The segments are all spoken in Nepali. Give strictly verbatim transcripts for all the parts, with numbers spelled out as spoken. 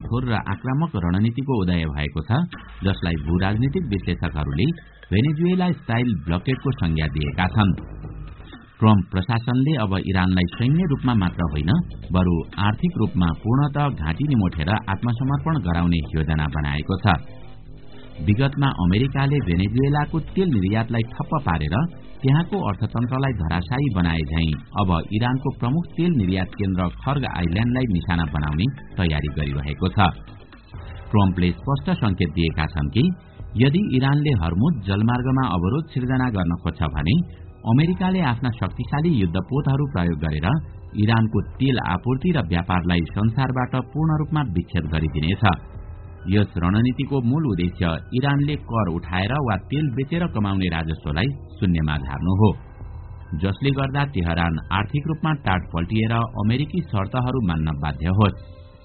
कठोर र आक्रामक रणनीतिको उदय भएको छ, जसलाई भूराजनीतिक विश्लेषकहरूले भेनेजुएला स्टाइल ब्लकेडको संज्ञा दिएका छन्। ट्रम्प प्रशासनले अब इरानलाई सैन्य रूपमा मात्र होइन, बरु आर्थिक रूपमा पूर्णतः घाँटी निमोठेर आत्मसमर्पण गराउने योजना बनाएको छ। विगतमा अमेरिकाले भेनेजुएलाको तेल निर्यातलाई ठप्प पारेर त्यहाँको अर्थतन्त्रलाई धराशायी बनाए झैं अब इरानको प्रमुख तेल निर्यात केन्द्र खर्ग आइल्याण्डलाई निशाना बनाउने तयारी गरिरहेको छ। ट्रम्पले स्पष्ट संकेत दिएका छन् कि यदि इरानले हर्मुज जलमार्गमा अवरोध सिर्जना गर्न खोज्छ भने अमेरिकाले आफ्ना शक्तिशाली युद्धपोतहरू प्रयोग गरेर इरानको तेल आपूर्ति र व्यापारलाई संसारबाट पूर्ण रूपमा विच्छेद गरिदिनेछ। यस रणनीतिको मूल उद्देश्य इरानले कर उठाएर वा तेल बेचेर कमाउने राजस्वलाई शून्यमा झार्नु हो, जसले गर्दा तेहरान आर्थिक रूपमा टाट पल्टिएर अमेरिकी शर्तहरू मान्न बाध्य होस्।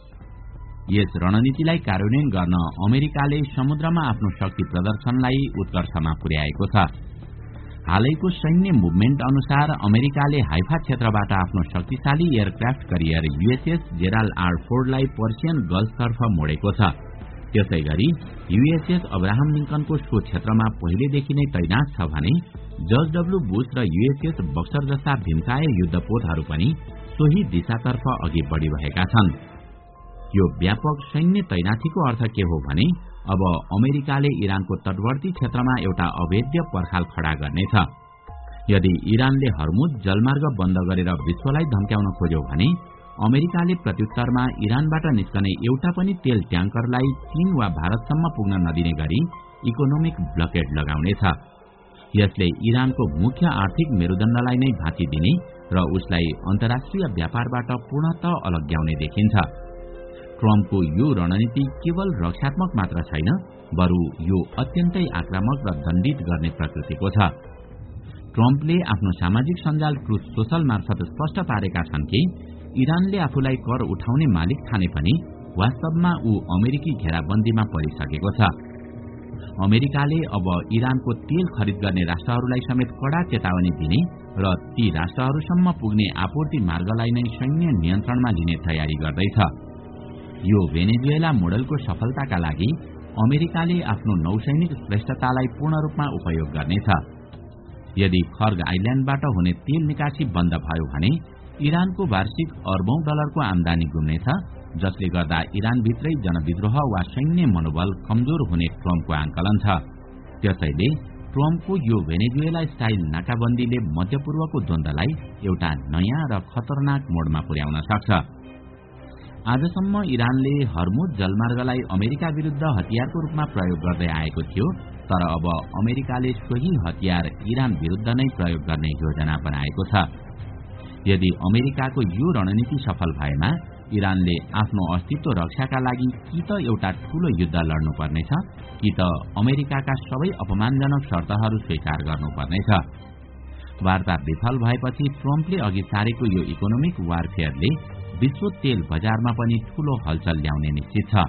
यस रणनीतिलाई कार्यान्वयन गर्न अमेरिकाले समुद्रमा आफ्नो शक्ति प्रदर्शनलाई उत्कर्षमा पुर्याएको छ। हालैको सैन्य मुभमेन्ट अनुसार अमेरिकाले हाइफा क्षेत्रबाट आफ्नो शक्तिशाली aircraft carrier USS Gerald R फोर्डलाई Persian गल्फतर्फ मोडेको छ। त्यसैगरी यूएसएस अब्राहम लिंकनको सो क्षेत्रमा पहिलेदेखि नै तैनात छ भने जर्ज डब्ल्यू बुश र यूएसएस बक्सर जस्ता भीमकाय युद्धपोतहरू पनि सोही दिशातर्फ अघि बढ़िरहेका छन्। यो व्यापक सैन्य तैनाथीको अर्थ के हो भने अब अमेरिकाले इरानको तटवर्ती क्षेत्रमा एउटा अवैध पर्खाल खड़ा गर्नेछ। यदि इरानले हर्मुज जलमार्ग बन्द गरेर विश्वलाई धम्क्याउन खोज्यो भने अमेरिकाले प्रत्युत्तरमा इरानबाट निस्कने एउटा पनि तेल ट्याङ्करलाई चीन वा भारतसम्म पुग्न नदिने गरी इकोनोमिक ब्लकेड लगाउनेछ। यसले इरानको मुख्य आर्थिक मेरुदण्डलाई नै भाँचिदिने र उसलाई अन्तर्राष्ट्रिय व्यापारबाट पूर्णतः अलग्याउने देखिन्छ। ट्रम्पको यो रणनीति केवल रक्षात्मक मात्र छैन, बरु यो अत्यन्तै आक्रामक र दण्डित गर्ने प्रकृतिको छ। ट्रम्पले आफ्नो सामाजिक सञ्जाल ट्रुथ सोशल मार्फत स्पष्ट पारेका छन् कि इरानले आफूलाई कर उठाउने मालिक ठाने पनि वास्तवमा ऊ अमेरिकी घेराबन्दीमा परिसकेको छ। अमेरिकाले अब इरानको तेल खरिद गर्ने राष्ट्रहरूलाई समेत कड़ा चेतावनी दिने र ती राष्ट्रहरूसम्म पुग्ने आपूर्ति मार्गलाई नै सैन्य नियन्त्रणमा लिने तयारी गर्दैछ। यो भेनेजुएला मोडलको सफलताका लागि अमेरिकाले आफ्नो नौसैनिक श्रेष्ठतालाई पूर्ण रूपमा उपयोग गर्नेछ। यदि खर्ग आइल्याण्डबाट हुने तेल निकासी बन्द भयो भने इरानको वार्षिक अर्बौं डलरको आमदानी गुम्नेछ, जसले गर्दा इरानभित्रै जनविद्रोह वा सैन्य मनोबल कमजोर हुने ट्रम्पको आंकलन छ। त्यसैले ट्रम्पको यो भेनेजुएला स्टाइल नाकाबन्दीले मध्यपूर्वको द्वन्द्वलाई एउटा नयाँ र खतरनाक मोडमा पुर्याउन सक्छ। आजसम्म इरानले हर्मुज जलमार्गलाई अमेरिका विरुद्ध हतियारको रूपमा प्रयोग गर्दै आएको थियो, तर अब अमेरिकाले सोही हतियार इरान विरुद्ध नै प्रयोग गर्ने योजना बनाएको छ। यदि अमेरिकाको यो रणनीति सफल भएमा इरानले आफ्नो अस्तित्व रक्षाका लागि कि त एउटा ठूलो युद्ध लड्नुपर्नेछ कि त अमेरिकाका सबै अपमानजनक शर्तहरू स्वीकार गर्नुपर्नेछ। वार्ता विफल भएपछि ट्रम्पले अघि सारेको यो इकोनोमिक वारफेयरले विश्व तेल बजारमा पनि ठूलो हलचल ल्याउने निश्चित छ।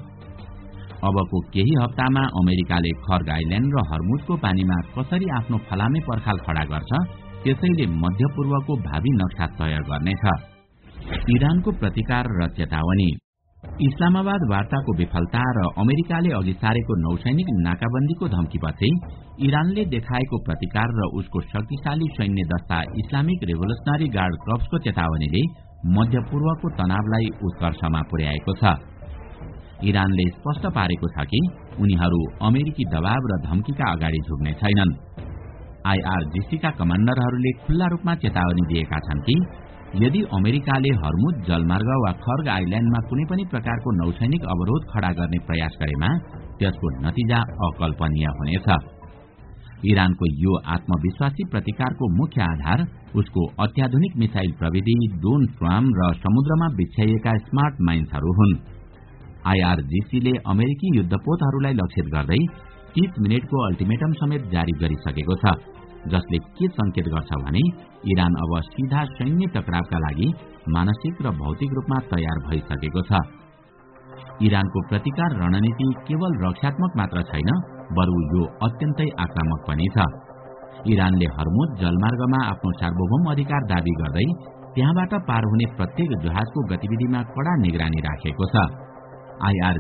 अबको केही हप्तामा अमेरिकाले खर्ग आइल्याण्ड र हर्मुजको पानीमा कसरी आफ्नो फलामे पर्खाल खड़ा गर्छ, त्यसैले मध्यपूर्वको भावी नक्सा तय गर्नेछ। इरानको प्रतिकार र चेतावनी। इस्लामाबाद वार्ताको विफलता र अमेरिकाले अघि सारेको नौसैनिक नाकाबन्दीको धम्कीपछि इरानले देखाएको प्रतिकार र उसको शक्तिशाली सैन्य दस्ता इस्लामिक रेभोल्युसनरी गार्ड कर्प्सको चेतावनीले मध्यपूर्वको तनावलाई उत्कर्षमा पुर्याएको छ। इरानले स्पष्ट पारेको छ कि उनीहरू अमेरिकी दबाव र धम्कीका अगाडि झुक्ने छैनन्। आईआरजीसीका कमाण्डरहरूले खुल्ला रूपमा चेतावनी दिएका छन् कि यदि अमेरिकाले हर्मुज जलमार्ग वा खर्ग आइल्याण्डमा कुनै पनि प्रकारको नौसैनिक अवरोध खड़ा गर्ने प्रयास गरेमा त्यसको नतिजा अकल्पनीय हुनेछ। इरानको यो आत्मविश्वासी प्रतिकारको मुख्य आधार उसको अत्याधुनिक मिसाइल प्रविधि, ड्रोन स्वाम र समुद्रमा बिछ्याइएका स्मार्ट माइन्सहरू हुन्। आईआरजीसीले अमेरिकी युद्धपोतहरूलाई लक्षित गर्दै तीस मिनटको अल्टिमेटम समेत जारी गरिसकेको छ, जसले के संकेत गर्छ भने इरान अब सीधा सैन्य टकरावका लागि मानसिक र भौतिक रूपमा तयार भइसकेको छ। इरानको प्रतिकार रणनीति केवल रक्षात्मक मात्र छैन, बरु यो अत्यन्तै आक्रामक पनि छ। इरानले हर्मुज जलमार्गमा आफ्नो सार्वभौम अधिकार दावी गर्दै त्यहाँबाट पार हुने प्रत्येक जहाजको गतिविधिमा कड़ा निगरानी राखेको छ। आईआर